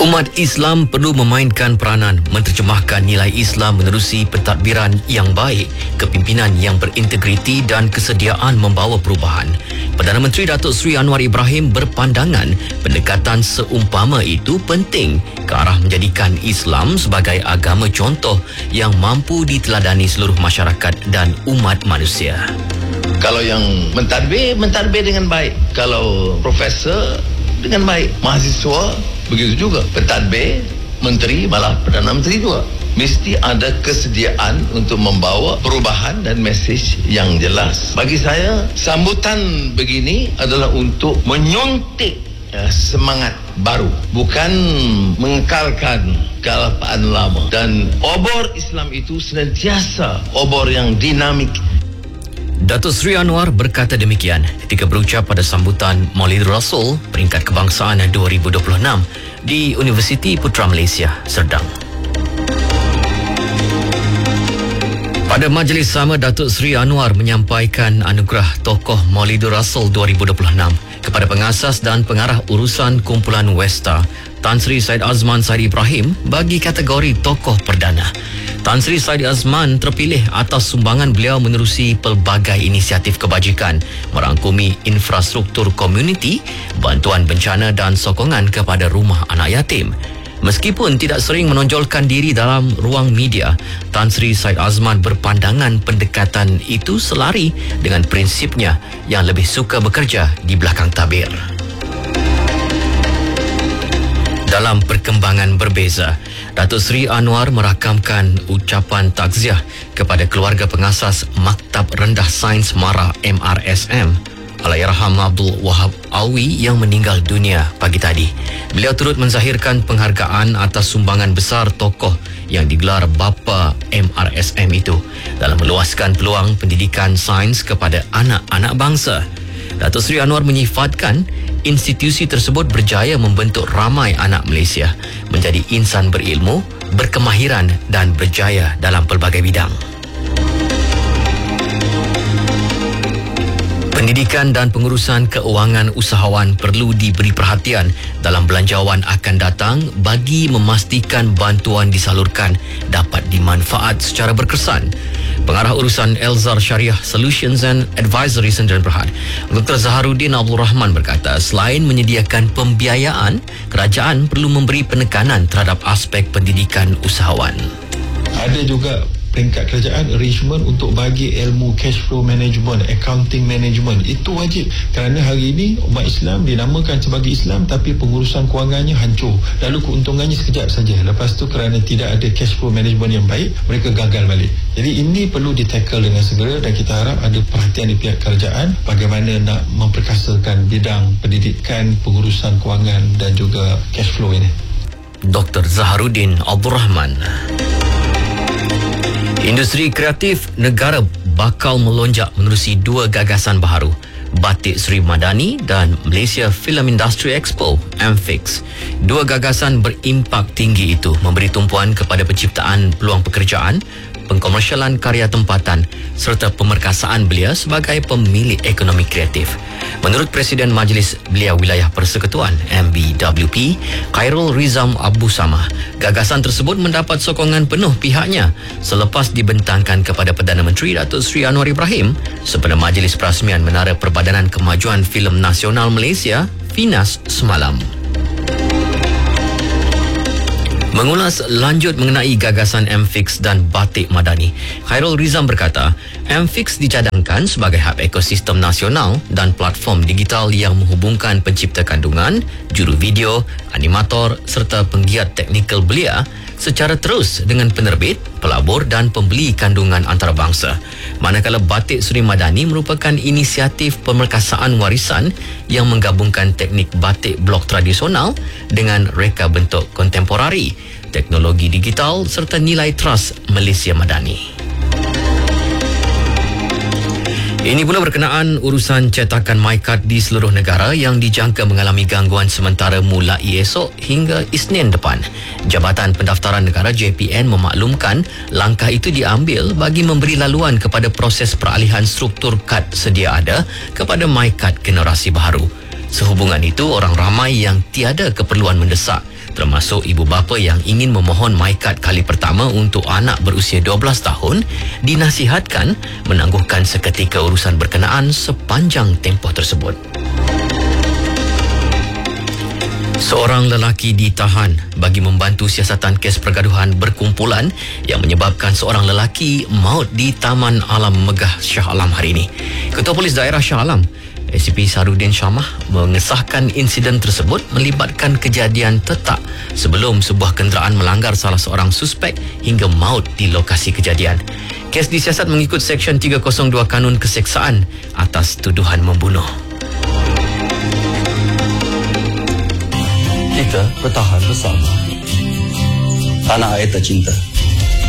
Umat Islam perlu memainkan peranan menterjemahkan nilai Islam menerusi pentadbiran yang baik, kepimpinan yang berintegriti dan kesediaan membawa perubahan. Perdana Menteri Datuk Seri Anwar Ibrahim berpandangan pendekatan seumpama itu penting ke arah menjadikan Islam sebagai agama contoh yang mampu diteladani seluruh masyarakat dan umat manusia. Kalau yang mentadbir dengan baik. Kalau profesor dengan baik. Mahasiswa begitu juga. Pentadbir, menteri, malah Perdana Menteri juga. Mesti ada kesediaan untuk membawa perubahan dan mesej yang jelas. Bagi saya, sambutan begini adalah untuk menyuntik semangat baru, bukan mengekalkan kealpaan lama. Dan obor Islam itu senantiasa obor yang dinamik. Datuk Seri Anwar berkata demikian ketika berucap pada sambutan Maulidur Rasul Peringkat Kebangsaan 2026 di Universiti Putra Malaysia, Serdang. Pada majlis sama, Datuk Seri Anwar menyampaikan anugerah tokoh Maulidur Rasul 2026 kepada pengasas dan pengarah urusan kumpulan Westa, Tan Sri Syed Azman Said Ibrahim bagi kategori tokoh perdana. Tan Sri Syed Azman terpilih atas sumbangan beliau menerusi pelbagai inisiatif kebajikan, merangkumi infrastruktur komuniti, bantuan bencana dan sokongan kepada rumah anak yatim. Meskipun tidak sering menonjolkan diri dalam ruang media, Tan Sri Syed Azman berpandangan pendekatan itu selari dengan prinsipnya yang lebih suka bekerja di belakang tabir. Dalam perkembangan berbeza, Datuk Seri Anwar merakamkan ucapan takziah kepada keluarga pengasas Maktab Rendah Sains Mara MRSM, Allahyarham Abdul Wahab Alwi yang meninggal dunia pagi tadi. Beliau turut menzahirkan penghargaan atas sumbangan besar tokoh yang digelar bapa MRSM itu dalam meluaskan peluang pendidikan sains kepada anak-anak bangsa. Datuk Seri Anwar menyifatkan institusi tersebut berjaya membentuk ramai anak Malaysia menjadi insan berilmu, berkemahiran dan berjaya dalam pelbagai bidang. Pendidikan dan pengurusan keuangan usahawan perlu diberi perhatian dalam belanjawan akan datang bagi memastikan bantuan disalurkan dapat dimanfaat secara berkesan. Pengarah urusan Elzar Syariah Solutions and Advisory Sdn Bhd, Dr. Zaharuddin Abdul Rahman berkata, selain menyediakan pembiayaan, kerajaan perlu memberi penekanan terhadap aspek pendidikan usahawan. Ada juga peringkat kerajaan arrangement untuk bagi ilmu cash flow management, accounting management. Itu wajib, kerana hari ini umat Islam dinamakan sebagai Islam tapi pengurusan kewangannya hancur, lalu keuntungannya sekejap saja. Lepas tu kerana tidak ada cash flow management yang baik, mereka gagal balik. Jadi ini perlu ditackle dengan segera dan kita harap ada perhatian di pihak kerajaan bagaimana nak memperkasakan bidang pendidikan, pengurusan kewangan dan juga cash flow ini. Dr. Zaharuddin Abdul Rahman. Industri kreatif negara bakal melonjak menerusi dua gagasan baharu, Batik Sri Madani dan Malaysia Film Industry Expo (MFIX). Dua gagasan berimpak tinggi itu memberi tumpuan kepada penciptaan peluang pekerjaan, pengkomersialan karya tempatan serta pemerkasaan belia sebagai pemilik ekonomi kreatif. Menurut Presiden Majlis Belia Wilayah Persekutuan MBWP, Khairul Rizam Abu Samah, gagasan tersebut mendapat sokongan penuh pihaknya selepas dibentangkan kepada Perdana Menteri Datuk Seri Anwar Ibrahim sempena Majlis Perasmian Menara Perbadanan Kemajuan Filem Nasional Malaysia (FINAS) semalam. Mengulas lanjut mengenai gagasan MFIX dan Batik Madani, Khairul Rizam berkata, MFIX dicadangkan sebagai hub ekosistem nasional dan platform digital yang menghubungkan pencipta kandungan, juru video, animator serta penggiat teknikal belia secara terus dengan penerbit, pelabur dan pembeli kandungan antarabangsa. Manakala Batik Sri Madani merupakan inisiatif pemerkasaan warisan yang menggabungkan teknik batik blok tradisional dengan reka bentuk kontemporari, teknologi digital serta nilai trust Malaysia Madani. Ini pula berkenaan urusan cetakan MyKad di seluruh negara yang dijangka mengalami gangguan sementara mulai esok hingga Isnin depan. Jabatan Pendaftaran Negara JPN memaklumkan langkah itu diambil bagi memberi laluan kepada proses peralihan struktur kad sedia ada kepada MyKad generasi baharu. Sehubungan itu, orang ramai yang tiada keperluan mendesak, termasuk ibu bapa yang ingin memohon MyKad kali pertama untuk anak berusia 12 tahun, dinasihatkan menangguhkan seketika urusan berkenaan sepanjang tempoh tersebut. Seorang lelaki ditahan bagi membantu siasatan kes pergaduhan berkumpulan yang menyebabkan seorang lelaki maut di Taman Alam Megah Shah Alam hari ini. Ketua Polis Daerah Shah Alam, ACP Sarudin Syamah, mengesahkan insiden tersebut melibatkan kejadian tetak sebelum sebuah kenderaan melanggar salah seorang suspek hingga maut di lokasi kejadian. Kes disiasat mengikut Seksyen 302 Kanun Keseksaan atas tuduhan membunuh. Kita bertahan bersama tanah air tercinta.